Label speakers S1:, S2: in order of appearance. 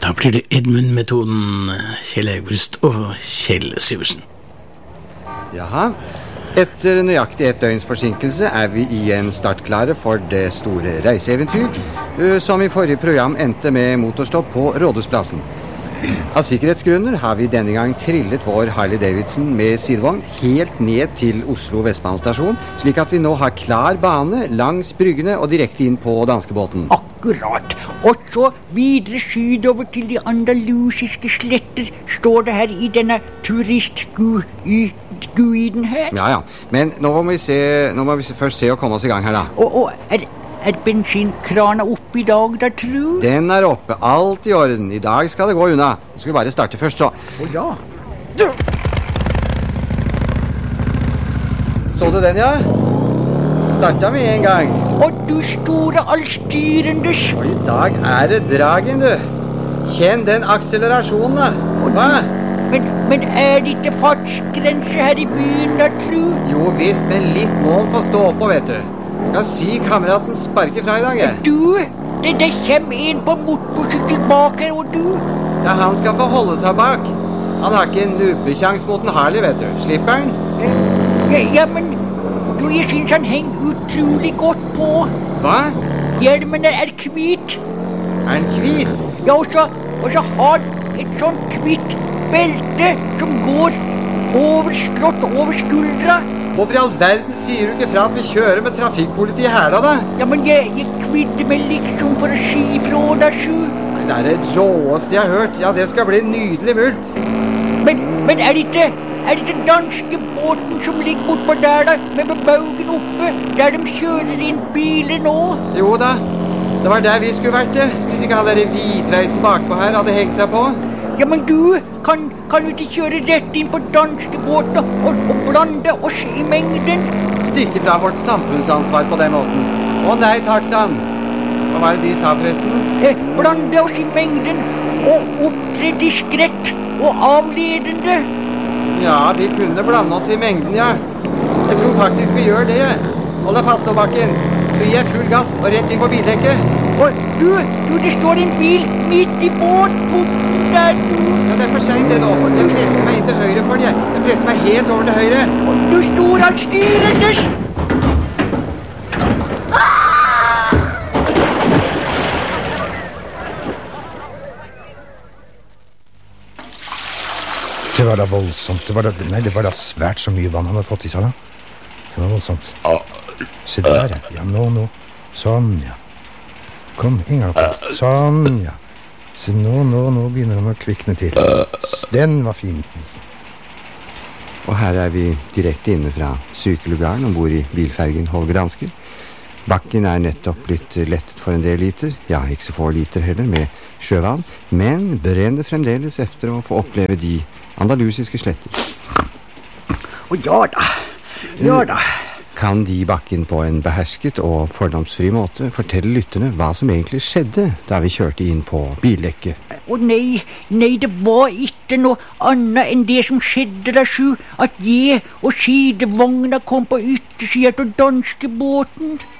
S1: Da blir det Edmund-metoden, Kjell August og Kjell Syversen.
S2: Jaha. Etter nøyaktig 1 døgns forsinkelse vi igjen startklare for det store reiseeventyr, som i forrige program endte med motorstopp på Rådhusplassen. Av sikkerhetsgrunner har vi denne gang trillet vår Harley Davidson med sidevogn helt ned til Oslo Vestbanestasjon, slik at vi nå har klar bane langs bryggene og direkte inn på danskebåten.
S3: Akkurat. Og så videre sydover til de andalusiske sletter, står det her i denne turistguiden her.
S2: Ja. Men nå må vi først se og komme oss i gang her, da.
S3: Og er bensinkrana oppe i dag, da, tru?
S2: Den oppe. Alt i orden. I dag skal det gå unna. Nå skal vi bare starte først, så.
S3: Ja.
S2: Så du den, ja? Starta med en gang.
S3: Og du store allstyrendes.
S2: Og i dag det dragen, du. Kjenn den akselerasjonen, da. Hva?
S3: Men det ikke fartsgrense her i byen, da, tru?
S2: Jo visst, men litt mål får stå oppå, vet du. Skal si kameraten sparke fra i dag, jeg.
S3: Du, det kommer en på motorsykkel bak her, og du?
S2: Ja, han skal få holde seg bak. Han har ikke en nubbekjans mot en Harley, vet du. Slipper han?
S3: Ja, men du, jeg synes han henger utrolig godt på.
S2: Hva?
S3: Hjelmen hvit.
S2: Han hvit?
S3: Ja, og så har et sånt hvitt belte som går over skrått over skuldra.
S2: Hvorfor i all verden sier du ikke fra at vi kjører med trafikkpoliti her da?
S3: Ja, men jeg kvidde meg liksom for å si ifra da, sju.
S2: Det det råeste jeg har hørt. Ja, det skal bli nydelig mult.
S3: Men det ikke danske båten som ligger bortpå der da, med baugen oppe, der de kjører inn biler nå?
S2: Jo da, det var der vi skulle vært det, hvis ikke han der hvitveisen bakpå her hadde hengt seg på.
S3: Ja, men du, kan du ikke kjøre rett inn på danske båten og blande oss i mengden?
S2: Stikke fra vårt samfunnsansvar på den måten. Å nei, taxan. Hva var det de sa forresten?
S3: Blande oss i mengden og opptre diskrett og avledende.
S2: Ja, vi kunne blande oss i mengden, ja. Jeg tror faktisk vi gjør det. Hold deg fast nå, Bakken. Så gir jeg full gass og rett inn på bildekket.
S3: Og du, det står en bil midt i båtporten der, du.
S2: Ja, det for sent det nå. Den presser meg inn til høyre for det. Den presser meg helt over til høyre.
S3: Og du står allstyrendes.
S4: Det var da voldsomt. Det var da svært så mye vann han hadde fått i seg da. Det var voldsomt. Se der, ja, nå. Sånn, ja. Kom, en gang til. Sånn, ja. Se, nå begynner han å kvikne til. Den var fin.
S2: Og her vi direkte inne fra sykelugaren ombord i bilfergen Holger Dansker. Bakken nettopp blitt lettet for en del liter. Ja, ikke så få liter heller, med sjøvann. Men brenner fremdeles efter å få oppleve de andalusiske sletter.
S3: Og ja da.
S2: Kan de Bakken på en behersket og fordomsfri måte fortelle lytterne hva som egentlig skjedde da vi kjørte inn på bildekket?
S3: Å nei, det var ikke noe annet enn det som skjedde da, sju, at jeg og sidevogna kom på yttersiden av danskebåten.